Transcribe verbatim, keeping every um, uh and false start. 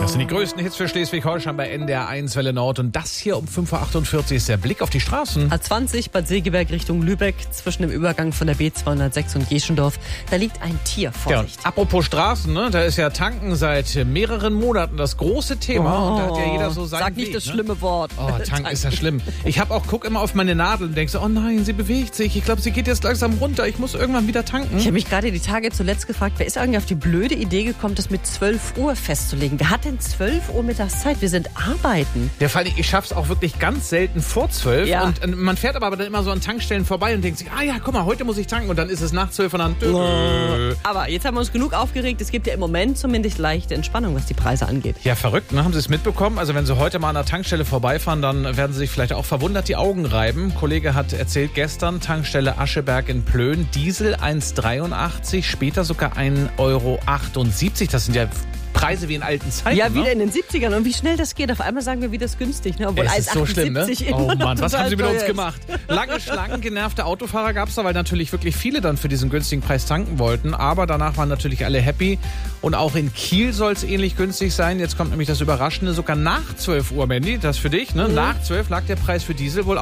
Das sind die größten Hits für Schleswig-Holstein bei N D R eins Welle Nord. Und das hier um fünf Uhr achtundvierzig ist der Blick auf die Straßen. A zwanzig Bad Segeberg Richtung Lübeck, zwischen dem Übergang von der B zweihundertsechs und Jeschendorf. Da liegt ein Tier, Vorsicht. Ja, apropos Straßen, ne, da ist ja Tanken seit mehreren Monaten das große Thema. Oh, und da hat ja jeder so seinen sag nicht Weg, das ne? schlimme Wort. Oh, Tanken ist ja schlimm. Ich habe auch, guck immer auf meine Nadel und denk so, oh nein, sie bewegt sich. Ich glaube, sie geht jetzt langsam runter. Ich muss irgendwann wieder tanken. Ich habe mich gerade die Tage zuletzt gefragt, wer ist eigentlich auf die blöde Idee gekommen, das mit zwölf Uhr festzulegen? Wer hat denn zwölf Uhr mittags Zeit? Wir sind arbeiten. Der Fall, ich schaff's auch wirklich ganz selten vor zwölf. Ja. Und äh, man fährt aber dann immer so an Tankstellen vorbei und denkt sich, ah ja, guck mal, heute muss ich tanken. Und dann ist es nach zwölf und dann... Aber jetzt haben wir uns genug aufgeregt. Es gibt ja im Moment zumindest leichte Entspannung, was die Preise angeht. Ja, verrückt, ne? Haben Sie es mitbekommen? Also wenn Sie heute mal an der Tankstelle vorbeifahren, dann werden Sie sich vielleicht auch verwundert die Augen reiben. Ein Kollege hat erzählt gestern, Tankstelle Ascheberg in Plön, Diesel eins Komma dreiundachtzig, später sogar ein Euro achtundsiebzig. Das sind ja Preise wie in alten Zeiten. Ja, ne? wieder in den siebzigern. Und wie schnell das geht. Auf einmal sagen wir wieder, es ist günstig. Ne? Obwohl Es ist so schlimm, ne? immer Oh noch Mann, was total haben Sie mit uns teuer ist. gemacht? Lange Schlangen, genervte Autofahrer gab es da, weil natürlich wirklich viele dann für diesen günstigen Preis tanken wollten. Aber danach waren natürlich alle happy. Und auch in Kiel soll es ähnlich günstig sein. Jetzt kommt nämlich das Überraschende, sogar nach zwölf Uhr, Mandy, das für dich. Ne? Mhm. Nach zwölf lag der Preis für Diesel wohl